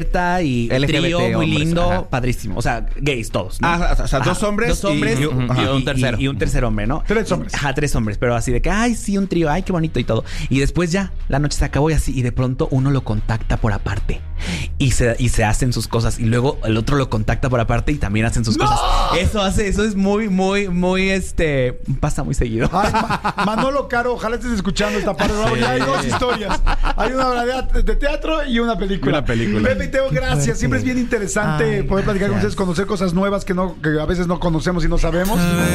y LGBT trío muy hombres, lindo, ajá. padrísimo. O sea, gays todos, ¿no? O sea, dos hombres, dos hombres y un tercero. Y un tercer hombre, ¿no? 3 hombres. Ajá, 3 hombres, pero así de que, ay, sí, un trío, ay, qué bonito y todo. Y después ya, la noche se acabó y así, y de pronto uno lo contacta por aparte. Y se hacen sus cosas. Y luego el otro lo contacta por aparte y también hacen sus cosas. Eso es muy, pasa muy seguido. Ay, Manolo Caro, ojalá estés escuchando esta parte. Sí. Ya hay 2 historias. Hay una obra de teatro y una película. Una película. Pepe y Teo, gracias. Siempre es bien interesante poder platicar con ustedes, conocer cosas nuevas que a veces no conocemos y no sabemos.